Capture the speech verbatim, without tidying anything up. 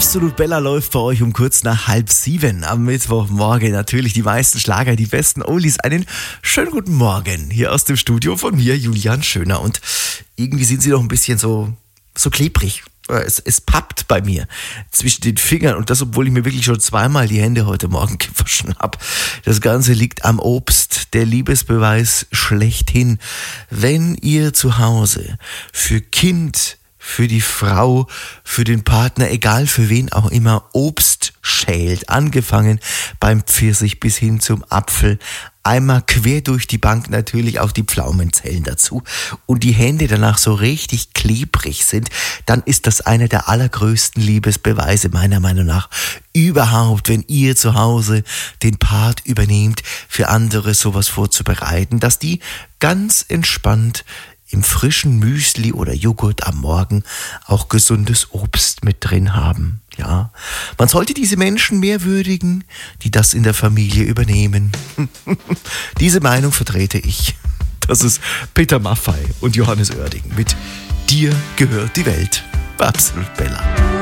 Absolut Bella läuft bei euch um kurz nach halb sieben am Mittwochmorgen. Natürlich die meisten Schlager, die besten Oldies. Einen schönen guten Morgen hier aus dem Studio von mir, Julian Schöner. Und irgendwie sind sie doch ein bisschen so, so klebrig. Es, es pappt bei mir zwischen den Fingern und das, obwohl ich mir wirklich schon zweimal die Hände heute Morgen gewaschen habe. Das Ganze liegt am Obst, der Liebesbeweis schlechthin. Wenn ihr zu Hause für Kind, für die Frau, für den Partner, egal für wen auch immer, Obst schält, angefangen beim Pfirsich bis hin zum Apfel, einmal quer durch die Bank natürlich auch die Pflaumenzellen dazu und die Hände danach so richtig klebrig sind, dann ist das einer der allergrößten Liebesbeweise meiner Meinung nach überhaupt, wenn ihr zu Hause den Part übernehmt, für andere sowas vorzubereiten, dass die ganz entspannt im frischen Müsli oder Joghurt am Morgen auch gesundes Obst mit drin haben. Ja, man sollte diese Menschen mehr würdigen, die das in der Familie übernehmen. Diese Meinung vertrete ich. Das ist Peter Maffay und Johannes Oerding mit Dir gehört die Welt bei Absolut Bella.